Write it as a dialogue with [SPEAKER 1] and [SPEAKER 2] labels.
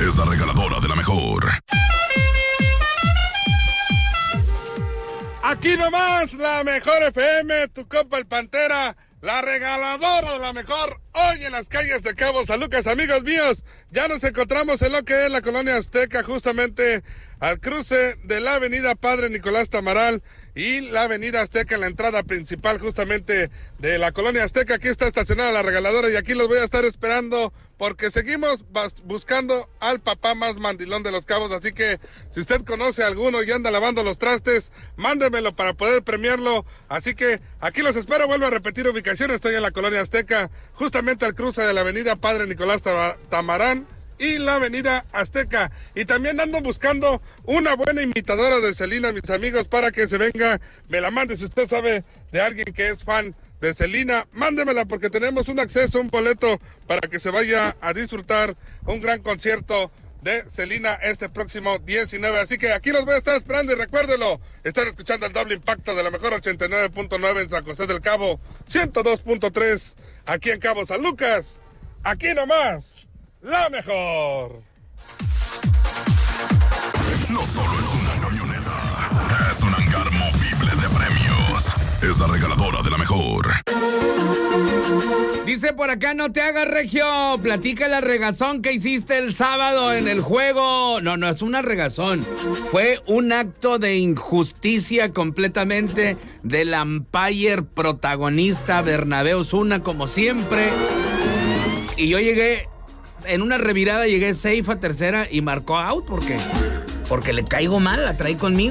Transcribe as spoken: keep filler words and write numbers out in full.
[SPEAKER 1] es la regaladora de la mejor.
[SPEAKER 2] Aquí nomás, la mejor F M, tu compa el Pantera, la regaladora de la mejor, hoy en las calles de Cabo San Lucas. Amigos míos, ya nos encontramos en lo que es la colonia Azteca, justamente al cruce de la avenida Padre Nicolás Tamaral y la avenida Azteca, en la entrada principal justamente de la colonia Azteca. Aquí está estacionada la regaladora y aquí los voy a estar esperando porque seguimos buscando al papá más mandilón de Los Cabos. Así que si usted conoce a alguno y anda lavando los trastes, mándemelo para poder premiarlo. Así que aquí los espero. Vuelvo a repetir ubicación, estoy en la colonia Azteca, justamente al cruce de la avenida Padre Nicolás Tamarán y la avenida Azteca. Y también ando buscando una buena imitadora de Selena, mis amigos, para que se venga, me la mande. Si usted sabe de alguien que es fan de Selena, mándemela porque tenemos un acceso, un boleto para que se vaya a disfrutar un gran concierto de Selena este próximo diecinueve. Así que aquí los voy a estar esperando y recuérdelo, están escuchando el doble impacto de la mejor ochenta y nueve punto nueve en San José del Cabo, ciento dos punto tres aquí en Cabo San Lucas. Aquí nomás, la mejor.
[SPEAKER 1] No solo es una camioneta, es un hangar movible de premios. Es la regaladora de la mejor.
[SPEAKER 3] Dice por acá, no te hagas, Regio. Platica la regazón que hiciste el sábado en el juego. No, no es una regazón. Fue un acto de injusticia completamente del umpire protagonista Bernabé Osuna, como siempre. Y yo llegué, en una revirada llegué safe a tercera y marcó out. ¿Por qué? Porque le caigo mal, la traí conmigo.